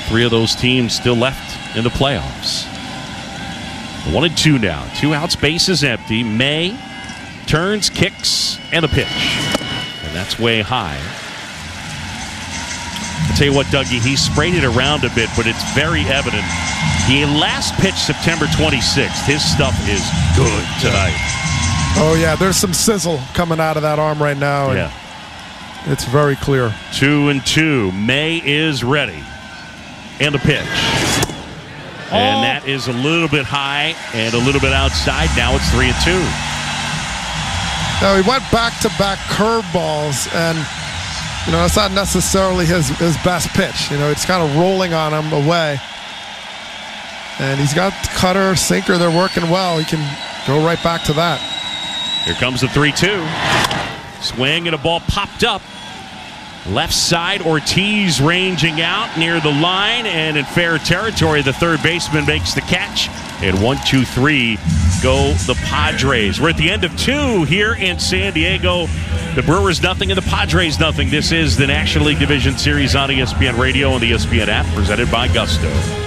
3 of those teams still left in the playoffs. 1-2 now. 2 outs, bases empty. May turns, kicks, and a pitch. And that's way high. I'll tell you what, Dougie, he sprayed it around a bit, but it's very evident. He last pitched September 26th. His stuff is good tonight. Oh, yeah, there's some sizzle coming out of that arm right now. And it's very clear. 2-2. May is ready. And a pitch. And that is a little bit high and a little bit outside. Now it's 3-2. Now, he went back-to-back curveballs, and, it's not necessarily his best pitch. It's kind of rolling on him away. And he's got cutter, sinker. They're working well. He can go right back to that. Here comes the 3-2. Swing and a ball popped up. Left side, Ortiz ranging out near the line, and in fair territory, the third baseman makes the catch. And 1-2-3 go the Padres. We're at the end of 2 here in San Diego. The Brewers nothing and the Padres nothing. This is the National League Division Series on ESPN Radio and the ESPN app, presented by Gusto.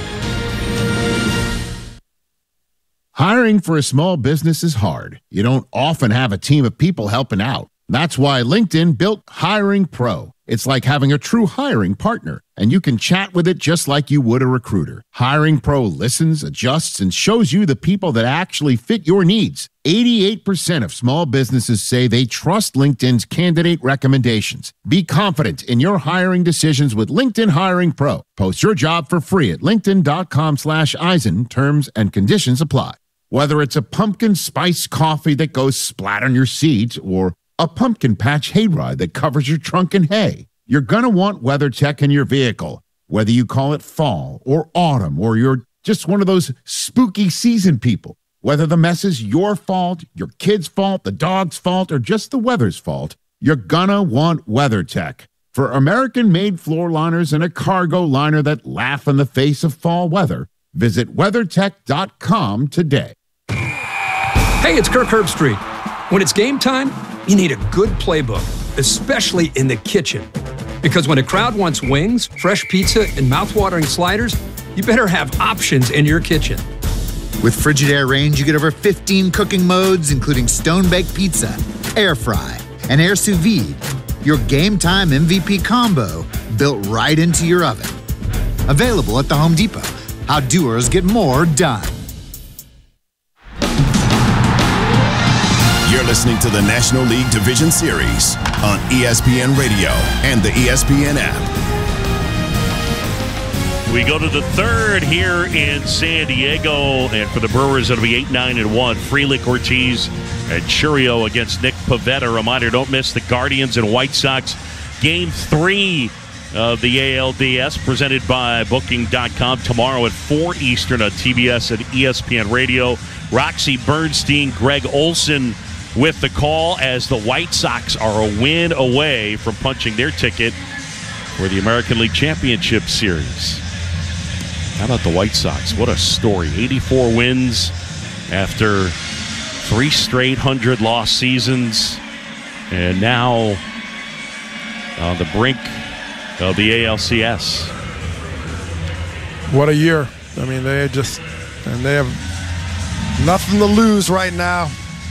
Hiring for a small business is hard. You don't often have a team of people helping out. That's why LinkedIn built Hiring Pro. It's like having a true hiring partner, and you can chat with it just like you would a recruiter. Hiring Pro listens, adjusts, and shows you the people that actually fit your needs. 88% of small businesses say they trust LinkedIn's candidate recommendations. Be confident in your hiring decisions with LinkedIn Hiring Pro. Post your job for free at linkedin.com/Eisen. Terms and conditions apply. Whether it's a pumpkin spice coffee that goes splat on your seat or a pumpkin patch hayride that covers your trunk in hay, you're going to want WeatherTech in your vehicle. Whether you call it fall or autumn, or you're just one of those spooky season people, whether the mess is your fault, your kid's fault, the dog's fault, or just the weather's fault, you're going to want WeatherTech. For American-made floor liners and a cargo liner that laugh in the face of fall weather, visit WeatherTech.com today. Hey, it's Kirk Herbstreit. When it's game time, you need a good playbook, especially in the kitchen. Because when a crowd wants wings, fresh pizza, and mouthwatering sliders, you better have options in your kitchen. With Frigidaire Range, you get over 15 cooking modes, including stone-baked pizza, air fry, and air sous vide. Your game time MVP combo built right into your oven. Available at the Home Depot. How doers get more done. You're listening to the National League Division Series on ESPN Radio and the ESPN app. We go to the third here in San Diego, and for the Brewers, it'll be 8-9-1. Frelick, Ortiz, and Chourio against Nick Pivetta. Reminder, don't miss the Guardians and White Sox Game 3 of the ALDS, presented by Booking.com tomorrow at 4 Eastern on TBS and ESPN Radio. Roxy Bernstein, Greg Olson with the call as the White Sox are a win away from punching their ticket for the American League Championship Series. How about the White Sox? What a story. 84 wins after 3 straight 100-loss seasons, and now on the brink of the ALCS. What a year. I mean, they have nothing to lose right now.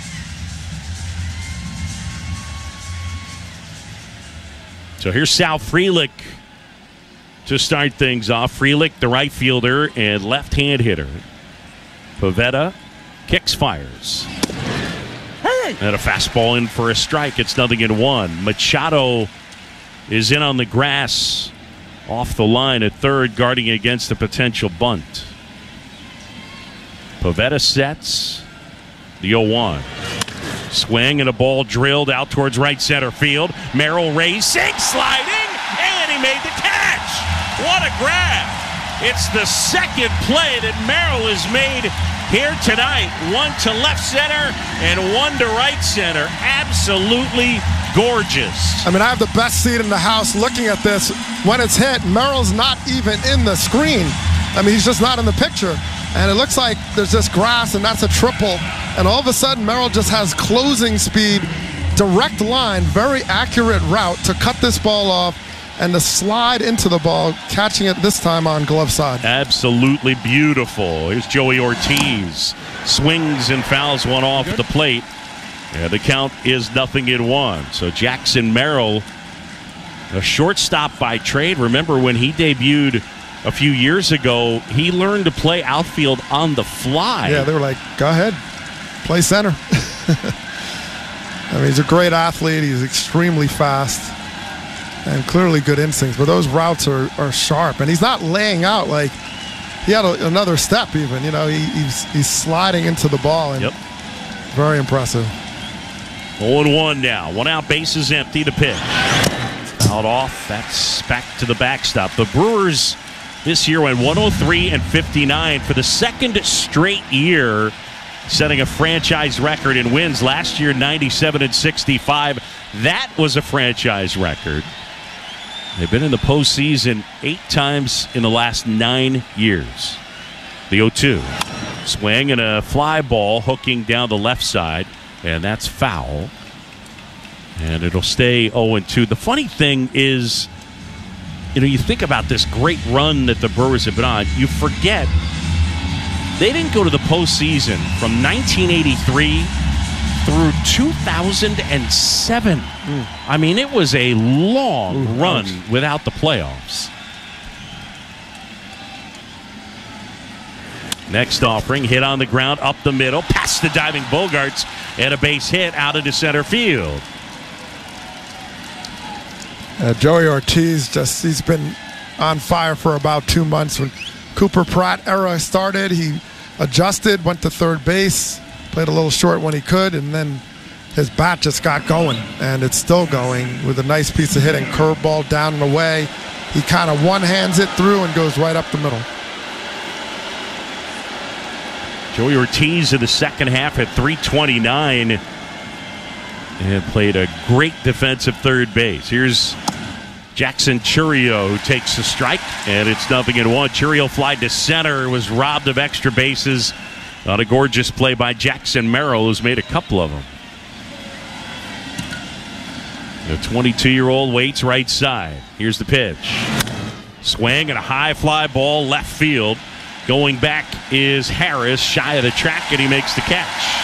So here's Sal Frelick to start things off. Frelick, the right fielder and left-hand hitter. Pivetta kicks, fires. And a fastball in for a strike. It's 0-1. Machado is in on the grass off the line at third, guarding against a potential bunt. Pivetta sets the 0-1. Swing and a ball drilled out towards right center field. Merrill racing, sliding, and he made the catch. What a grab. It's the second play that Merrill has made here tonight. One to left center and one to right center. Absolutely gorgeous. I mean, I have the best seat in the house looking at this. When it's hit, Merrill's not even in the screen. I mean, he's just not in the picture. And it looks like there's this grass, and that's a triple. And all of a sudden, Merrill just has closing speed, direct line, very accurate route to cut this ball off. and the slide into the ball, catching it this time on glove side. Absolutely beautiful. Here's Joey Ortiz. Swings and fouls one off the plate. And the count is 0-1. So Jackson Merrill, a shortstop by trade. Remember when he debuted a few years ago, he learned to play outfield on the fly. Yeah, they were like, go ahead, play center. I mean, he's a great athlete. He's extremely fast and clearly good instincts. But those routes are sharp. And he's not laying out like he had another step even. You know, he's sliding into the ball. And very impressive. 0-1 now. 1 out, bases empty. The pitch. Fouled off. That's back to the backstop. The Brewers this year went 103-59 for the second straight year, setting a franchise record in wins. Last year, 97-65. That was a franchise record. They've been in the postseason 8 times in the last 9 years. The 0-2. Swing and a fly ball hooking down the left side, and that's foul. And it'll stay 0-2. The funny thing is, you know, you think about this great run that the Brewers have been on, you forget they didn't go to the postseason from 1983 through 2007. I mean, it was a long run without the playoffs. Next offering, hit on the ground, up the middle, past the diving Bogarts, and a base hit out into center field. Joey Ortiz, he's been on fire for about 2 months. When Cooper Pratt era started, he adjusted, went to third base, played a little short when he could, and then his bat just got going, and it's still going with a nice piece of hitting. Curveball down and away. He kind of one-hands it through and goes right up the middle. Joey Ortiz in the second half at .329 and played a great defensive third base. Here's Jackson Chourio, who takes the strike, and it's 0-1. Chourio fly to center, was robbed of extra bases on a gorgeous play by Jackson Merrill, who's made a couple of them. The 22-year-old waits right side. Here's the pitch. Swing and a high fly ball left field. Going back is Harris, shy of the track, and he makes the catch.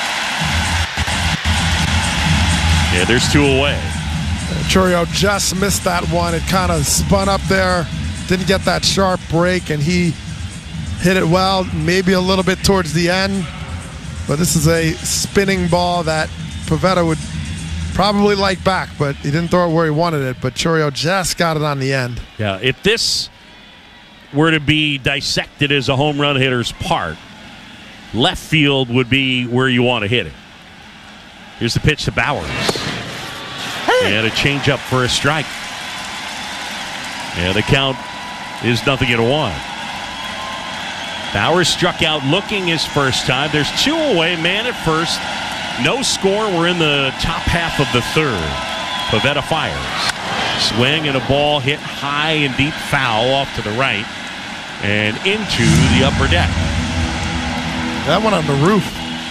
Yeah, there's 2 away. Chourio just missed that one. It kind of spun up there, didn't get that sharp break, and he hit it well, maybe a little bit towards the end. But this is a spinning ball that Pivetta would probably like back, but he didn't throw it where he wanted it. But Chourio just got it on the end. Yeah, if this were to be dissected as a home run hitter's part, left field would be where you want to hit it. Here's the pitch to Bowers. And a changeup for a strike. And the count is 0-1. Bowers struck out looking his first time. There's 2 away, man at first. No score. We're in the top half of the third. Pivetta fires. Swing and a ball hit high and deep foul off to the right and into the upper deck. That one on the roof.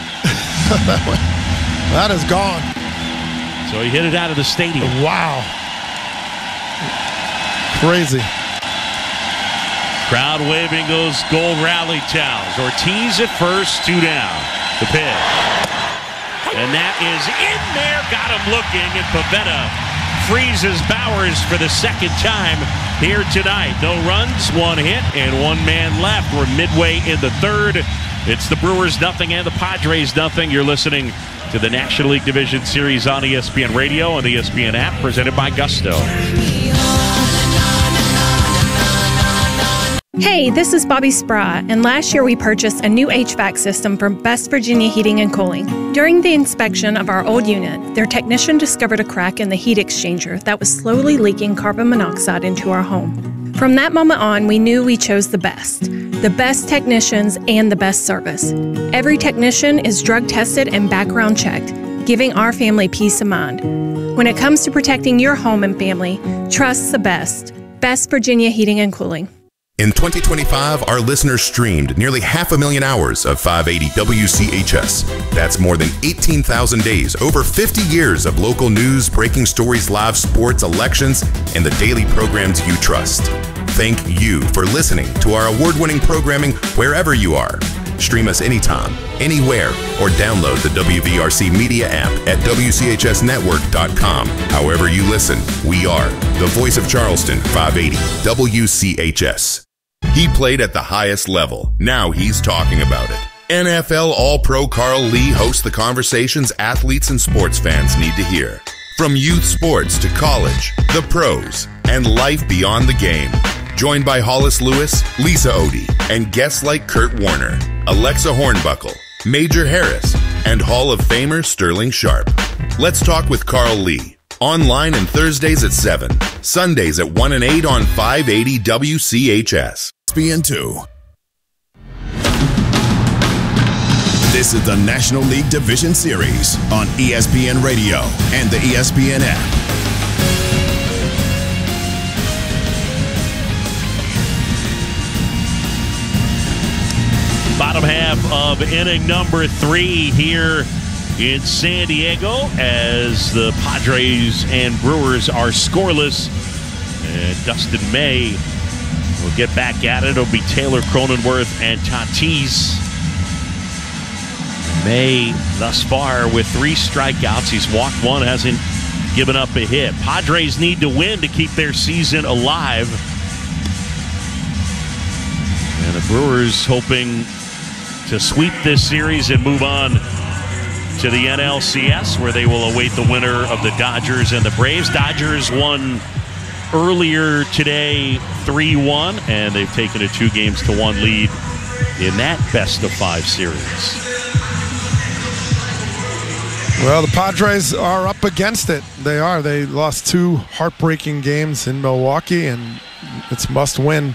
That is gone. So he hit it out of the stadium. Wow. Crazy. Crowd waving those gold rally towels. Ortiz at first, 2 down. The pitch. And that is in there. Got him looking, and Pivetta freezes Bowers for the second time here tonight. No runs, 1 hit, and 1 man left. We're midway in the third. It's the Brewers 0 and the Padres 0. You're listening to the National League Division Series on ESPN Radio and the ESPN app, presented by Gusto. Hey, this is Bobby Sprat, and last year we purchased a new HVAC system from Best Virginia Heating and Cooling. During the inspection of our old unit, their technician discovered a crack in the heat exchanger that was slowly leaking carbon monoxide into our home. From that moment on, we knew we chose the best technicians and the best service. Every technician is drug tested and background checked, giving our family peace of mind. When it comes to protecting your home and family, trust the best. Best Virginia Heating and Cooling. In 2025, our listeners streamed nearly 500,000 hours of 580 WCHS. That's more than 18,000 days, over 50 years of local news, breaking stories, live sports, elections, and the daily programs you trust. Thank you for listening to our award-winning programming wherever you are. Stream us anytime, anywhere, or download the WVRC Media app at WCHSnetwork.com. However you listen, we are the voice of Charleston, 580 WCHS. He played at the highest level. Now he's talking about it. NFL All-Pro Carl Lee hosts the conversations athletes and sports fans need to hear. From youth sports to college, the pros, and life beyond the game. Joined by Hollis Lewis, Lisa Odie, and guests like Kurt Warner, Alexa Hornbuckle, Major Harris, and Hall of Famer Sterling Sharp. Let's talk with Carl Lee. Online and Thursdays at 7, Sundays at 1 and 8 on 580 WCHS. ESPN2. This is the National League Division Series on ESPN Radio and the ESPN app. Bottom half of inning number 3 here in San Diego as the Padres and Brewers are scoreless. And Dustin May will get back at it. It'll be Taylor Cronenworth and Tatis. May thus far with 3 strikeouts. He's walked 1, hasn't given up a hit. Padres need to win to keep their season alive. And the Brewers hoping to sweep this series and move on to the NLCS, where they will await the winner of the Dodgers and the Braves. Dodgers won earlier today 3-1, and they've taken a 2-1 lead in that best-of-5 series. Well, the Padres are up against it. They are. They lost 2 heartbreaking games in Milwaukee, and it's must-win.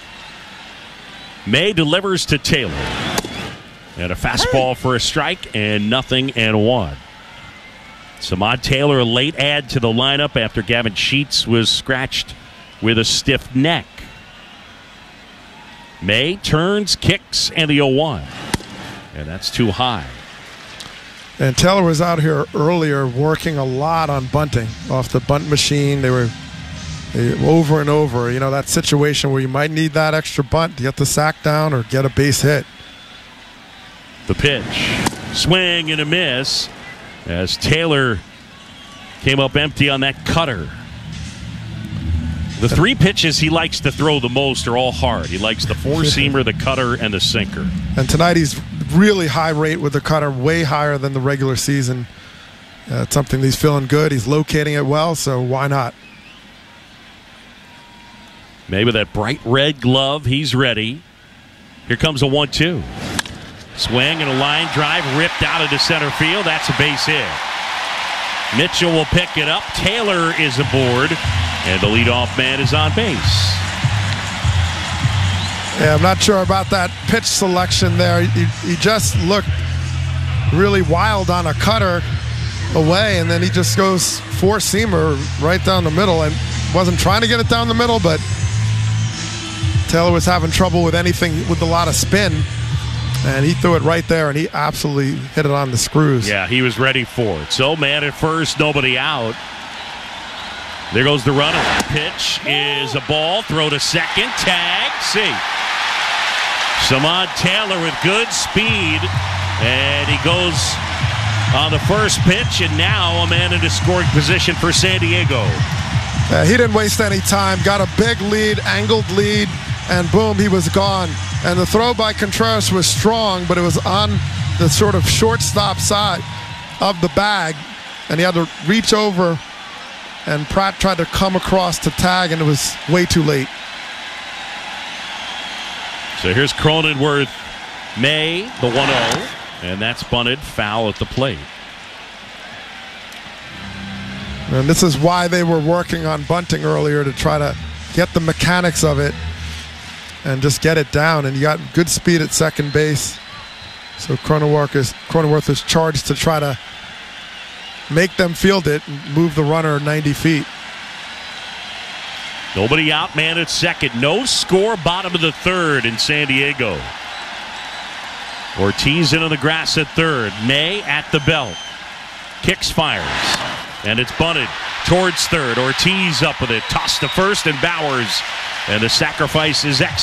May delivers to Taylor. And a fastball for a strike, and 0-1. Samad Taylor, a late add to the lineup after Gavin Sheets was scratched with a stiff neck. May turns, kicks, and the 0-1. And that's too high. And Taylor was out here earlier working a lot on bunting off the bunt machine. They were over and over. You know, that situation where you might need that extra bunt to get the sack down or get a base hit. The pitch. Swing and a miss as Taylor came up empty on that cutter. The 3 pitches he likes to throw the most are all hard. He likes the 4-seamer, the cutter, and the sinker. And tonight he's really high rate with the cutter, way higher than the regular season. It's something he's feeling good. He's locating it well, so why not? Maybe that bright red glove, he's ready. Here comes a 1-2. Swing and a line drive ripped out into center field. That's a base hit. Mitchell will pick it up. Taylor is aboard, and the leadoff man is on base. Yeah, I'm not sure about that pitch selection there. He just looked really wild on a cutter away, and then he just goes 4-seamer right down the middle. And wasn't trying to get it down the middle, but Taylor was having trouble with anything with a lot of spin. And he threw it right there, and he absolutely hit it on the screws. Yeah, he was ready for it. So, man at first, nobody out. There goes the runner. Pitch is a ball. Throw to second. Tag. See. Samad Taylor with good speed. And he goes on the first pitch, and now a man into scoring position for San Diego. He didn't waste any time. Got a big lead, angled lead, and boom, he was gone. And the throw by Contreras was strong, but it was on the sort of shortstop side of the bag. And he had to reach over, and Pratt tried to come across to tag, and it was way too late. So here's Cronenworth, May, the 1-0, and that's bunted foul at the plate. And this is why they were working on bunting earlier, to try to get the mechanics of it and just get it down. And you got good speed at second base. So Cronenworth is charged to try to make them field it and move the runner 90 feet. Nobody out, man at second. No score, bottom of the third in San Diego. Ortiz into the grass at third. May at the belt. Kicks, fires. And it's bunted towards third. Ortiz up with it. Toss to first, and Bowers. And the sacrifice is executed.